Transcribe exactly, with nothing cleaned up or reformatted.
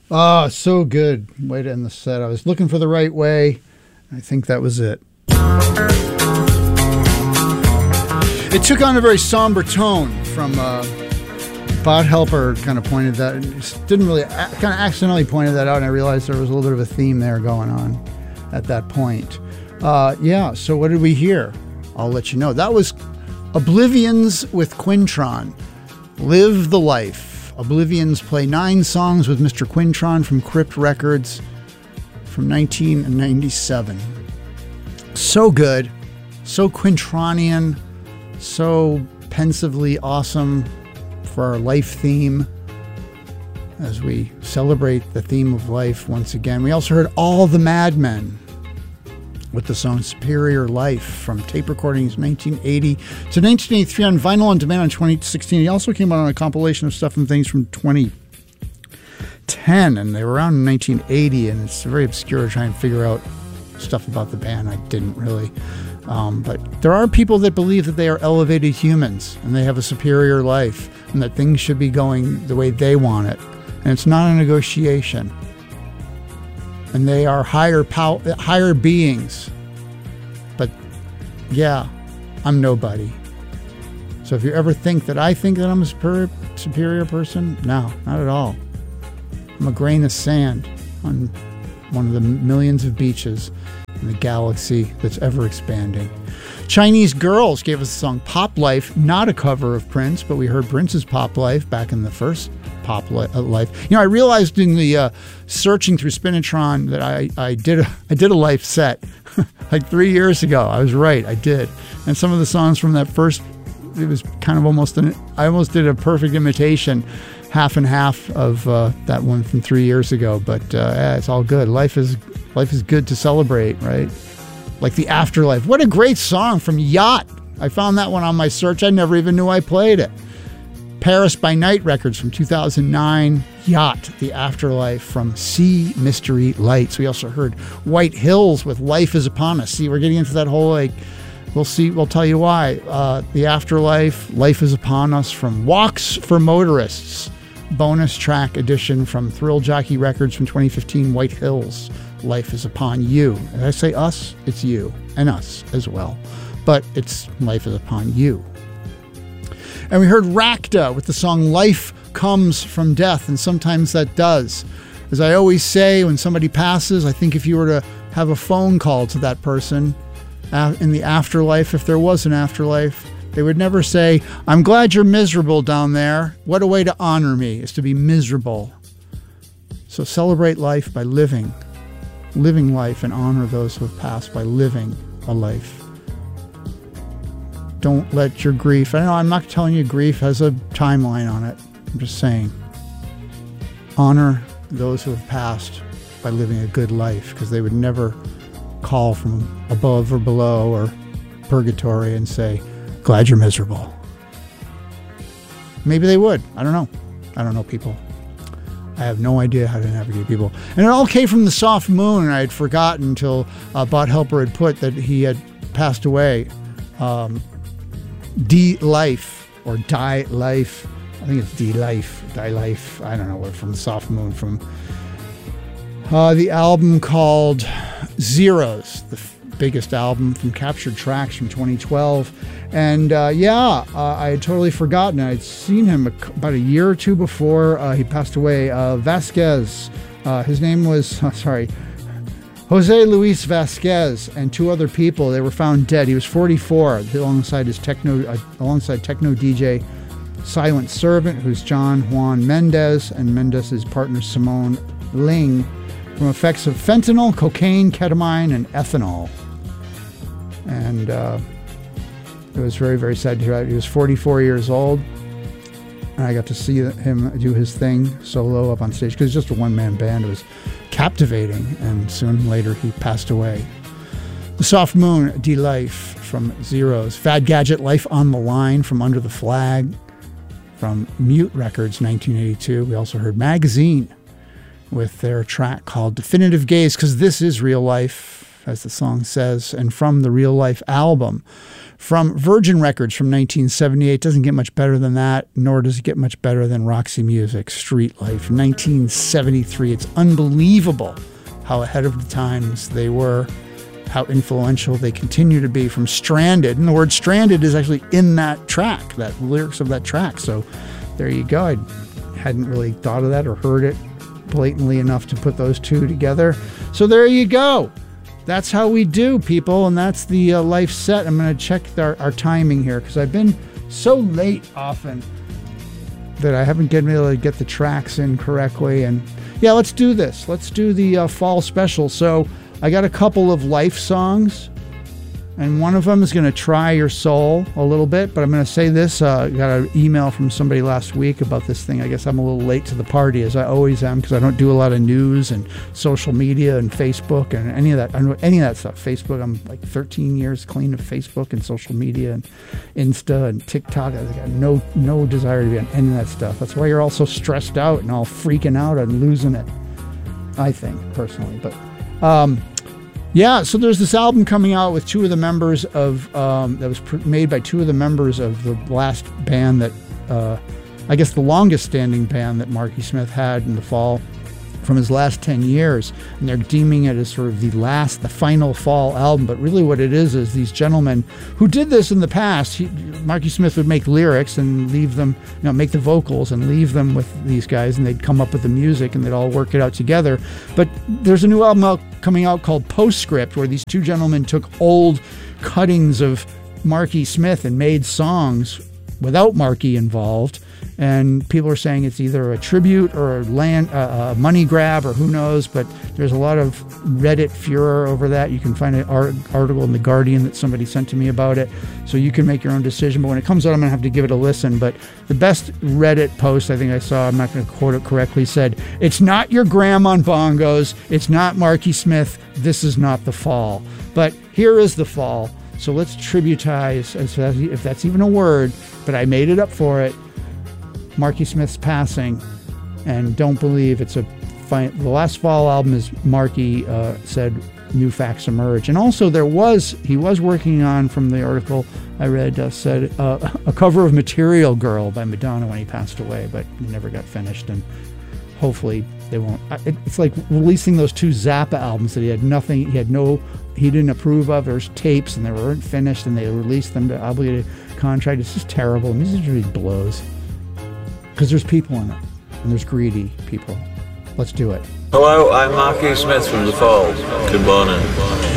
Ah, so good. Way to end the set. I was looking for the right way. I think that was it. It took on a very somber tone from uh, Bot Helper. Kind of pointed that, didn't really, kind of accidentally pointed that out, and I realized there was a little bit of a theme there going on at that point. Uh, yeah, so what did we hear? I'll let you know. That was Oblivions with Quintron. Live the Life. Oblivions play nine songs with Mister Quintron from Crypt Records from nineteen ninety-seven. So good, so Quintronian, so pensively awesome for our life theme as we celebrate the theme of life once again. We also heard All the Madmen with the song Superior Life from tape recordings nineteen eighty to nineteen eighty-three on vinyl on demand in twenty sixteen. He also came out on a compilation of stuff and things from twenty ten, and they were around in nineteen eighty, and it's very obscure to try and figure out stuff about the band. I didn't really. Um, but there are people that believe that they are elevated humans and they have a superior life and that things should be going the way they want it. And it's not a negotiation. And they are higher power, higher beings. But yeah, I'm nobody. So if you ever think that I think that I'm a superior, superior person, no, not at all. I'm a grain of sand on one of the millions of beaches in the galaxy that's ever expanding. Chinese Girls gave us the song Pop Life, not a cover of Prince, but we heard Prince's Pop Life back in the first Pop Life. You know, I realized in the uh, searching through Spinitron that I, I did a I did a live set like three years ago. I was right, I did. And some of the songs from that first, it was kind of almost an, I almost did a perfect imitation, half and half of uh, that one from three years ago. But uh, yeah, it's all good. Life is life is good to celebrate, right? Like The Afterlife. What a great song from Yacht. I found that one on my search. I never even knew I played it. Paris by Night Records from two thousand nine. Yacht, The Afterlife from Sea Mystery Lights. We also heard White Hills with Life is Upon Us. See, we're getting into that whole, like, we'll see, we'll tell you why. Uh, the Afterlife, Life is Upon Us from Walks for Motorists. Bonus track edition from Thrill Jockey Records from twenty fifteen, White Hills, Life is Upon You. And I say us, it's you, and us as well. But it's Life is Upon You. And we heard Rakta with the song Life Comes from Death, and sometimes that does. As I always say, when somebody passes, I think if you were to have a phone call to that person uh, in the afterlife, if there was an afterlife, they would never say, I'm glad you're miserable down there. What a way to honor me, is to be miserable. So celebrate life by living, living life, and honor those who have passed by living a life. Don't let your grief, I know I'm not telling you grief has a timeline on it. I'm just saying, honor those who have passed by living a good life, because they would never call from above or below or purgatory and say, glad you're miserable. Maybe they would. I don't know. I don't know people. I have no idea how to navigate people. And it all came from the Soft Moon, and I had forgotten until uh, Bot Helper had put that he had passed away. Um, D Life or Die Life. I think it's D Life. Die Life. I don't know what, from the Soft Moon, from uh, the album called Zeros, the f- biggest album from Captured Tracks from twenty twelve. And uh, yeah, uh, I had totally forgotten. I'd seen him a, about a year or two before uh, he passed away. Uh, Vasquez. Uh, his name was, uh, sorry, Jose Luis Vasquez, and two other people. They were found dead. He was forty-four, alongside his techno, uh, alongside techno D J Silent Servant, who's John Juan Mendez, and Mendez's partner Simone Ling, from effects of fentanyl, cocaine, ketamine, and ethanol. And uh, it was very, very sad to hear that. He was forty-four years old, and I got to see him do his thing solo up on stage, because it's just a one-man band. It was captivating, and soon later he passed away. The Soft Moon, D Life from Zeros. Fad Gadget, Life on the Line from Under the Flag from Mute Records, nineteen eighty-two. We also heard Magazine with their track called Definitive Gaze, because this is real life, as the song says, and from the Real Life album from Virgin Records from nineteen seventy-eight. Doesn't get much better than that, nor does it get much better than Roxy Music, Street Life, nineteen seventy-three. It's unbelievable how ahead of the times they were, how influential they continue to be from Stranded. And the word Stranded is actually in that track, that lyrics of that track. So there you go. I hadn't really thought of that or heard it blatantly enough to put those two together. So there you go. That's how we do, people, and that's the uh, life set. I'm going to check our, our timing here because I've been so late often that I haven't been able to get the tracks in correctly. And yeah, let's do this. Let's do the uh, fall special. So I got a couple of life songs, and one of them is going to try your soul a little bit, but I'm going to say this. Uh, I got an email from somebody last week about this thing. I guess I'm a little late to the party, as I always am, because I don't do a lot of news and social media and Facebook and any of that, any of that stuff. Facebook, I'm like thirteen years clean of Facebook and social media and Insta and TikTok. I got no, no desire to be on any of that stuff. That's why you're all so stressed out and all freaking out and losing it, I think, personally. But um, yeah, so there's this album coming out with two of the members of, um, that was pr- made by two of the members of the last band that, uh, I guess the longest standing band that Marky Smith had in the fall from his last ten years. And they're deeming it as sort of the last, the final fall album. But really what it is, is these gentlemen who did this in the past. He, Marky Smith would make lyrics and leave them, you know, make the vocals and leave them with these guys, and they'd come up with the music and they'd all work it out together. But there's a new album out, coming out called Postscript, where these two gentlemen took old cuttings of Marky Smith and made songs without Marky involved. And people are saying it's either a tribute or a land, uh, a money grab, or who knows. But there's a lot of Reddit furor over that. You can find an art- article in The Guardian that somebody sent to me about it. So you can make your own decision. But when it comes out, I'm going to have to give it a listen. But the best Reddit post I think I saw, I'm not going to quote it correctly, said, "It's not your gram on bongos. It's not Marky Smith. This is not the fall. But here is the fall. So let's tributize, if that's even a word, but I made it up for it, Marky Smith's passing. And don't believe it's a fine. The last fall album is Marky uh, said new facts emerge. And also there was, he was working on, from the article I read, uh, said uh, a cover of Material Girl by Madonna when he passed away, but it never got finished. And hopefully they won't. It's like releasing those two Zappa albums that he had nothing, he had no, he didn't approve of. There's tapes and they weren't finished and they released them to obligated contract. It's just terrible. Music really blows. Because there's people in it, and there's greedy people. Let's do it. Hello, I'm Marky Smith from The Fall. Good morning.